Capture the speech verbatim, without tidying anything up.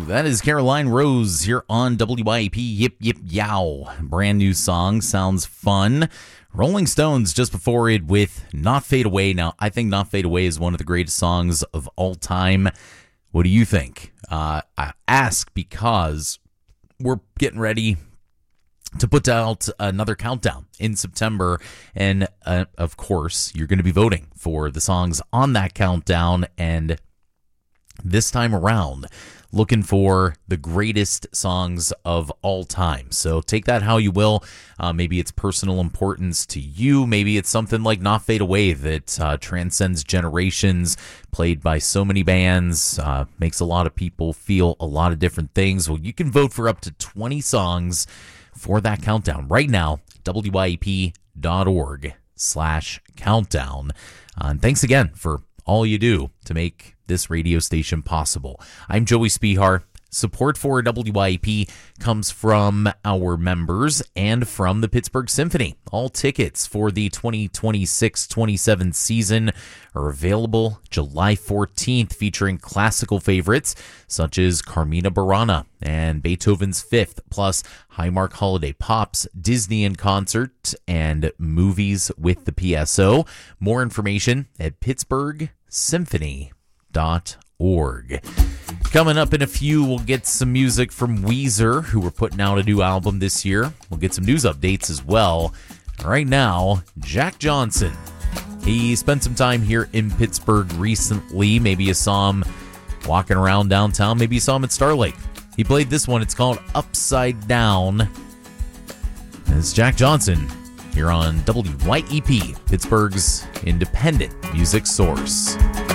That is Caroline Rose here on W Y A P. Yip Yip Yow. Brand new song. Sounds fun. Rolling Stones just before it with Not Fade Away. Now, I think Not Fade Away is one of the greatest songs of all time. What do you think? Uh, I ask because we're getting ready to put out another countdown in September. And, uh, of course, you're going to be voting for the songs on that countdown. And this time around, looking for the greatest songs of all time. So take that how you will. Uh, maybe it's personal importance to you. Maybe it's something like Not Fade Away that uh, transcends generations, played by so many bands, uh, makes a lot of people feel a lot of different things. Well, you can vote for up to twenty songs for that countdown right now. W Y A P dot org slash countdown. Uh, and thanks again for all you do to make this radio station possible. I'm Joey Spihar. Support for W Y A P comes from our members and from the Pittsburgh Symphony. All tickets for the twenty twenty-six twenty-seven season are available July fourteenth, featuring classical favorites such as Carmina Burana and Beethoven's Fifth, plus Highmark Holiday Pops, Disney in Concert, and movies with the P S O. More information at pittsburgh symphony dot org. Coming up in a few, we'll get some music from Weezer, who are putting out a new album this year. We'll get some news updates as well. Right now, Jack Johnson. He spent some time here in Pittsburgh recently. Maybe you saw him walking around downtown. Maybe you saw him at Starlight. He played this one. It's called Upside Down. It's Jack Johnson here on W Y E P, Pittsburgh's independent music source.